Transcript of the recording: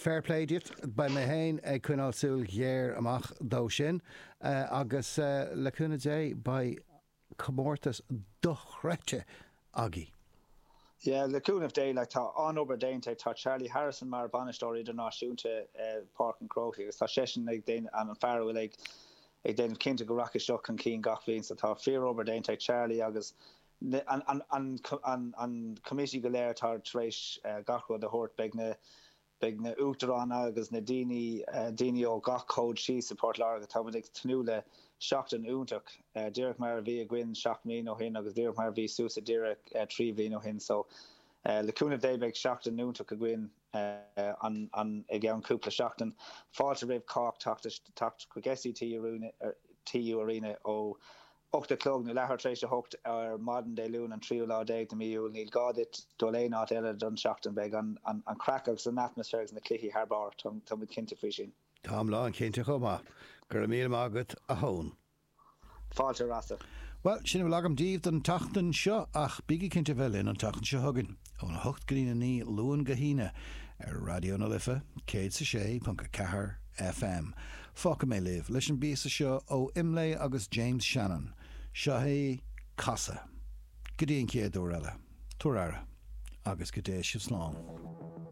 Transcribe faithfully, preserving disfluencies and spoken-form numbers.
fair play dit ba mé héin ag cuinálsúil ghéir amach dó sin uh, agus uh, le cúna dé ba comórtas dochrete agi. Yeah, le cúna dé le tá an ober déinte tá Charlie Harrison mar banistóí den náisiúnta uh, Park and Croke agus tá sesin ag déin an an fearhfuil ag ag déin cinnte go racha seach an cín gachlín sa tá fear ober déinte Charlie agus an an an an an committee go léir tar tréis uh, gachro de hort begne begne útarán agus na dini uh, dini ó gachcode sí support larga tadig tnúle seachtan úntaach uh, Derek mar vi a gwyn seach mí ó hin agus Derek mar vi susa Derek uh, trí mí ó hin so uh, leúna débeg seachtan úntaach a gwyn uh, an an ag an cúpla seachtan fáilte rih cá tacht tacht go gesi tí arúna tí arena ó Ochta clog na lehar treéis a hocht ar modern day lún an tríú lá déag na míú níl gadit do lé ná eile don seachtan beg an an an crackas an atmosférs na clihí harbar tom tom with cinnte fao sin. Tám lá an cinnte chomá gur mí mágat a hón. Fáilte rasa. Well, sin lagam díomh don tachtan seo ach bigi cinnte bhelinn an tachtan seo hagan ón hocht grína ní luan gahíine ar radio na lifa céad sa sé punca cahar F M. Fáca mé liv leis an bíasa seo ó Imlay agus James Shannon. Seo é casa. Go dtíon céad ó eile. Tuaire agus go dé sibh slán.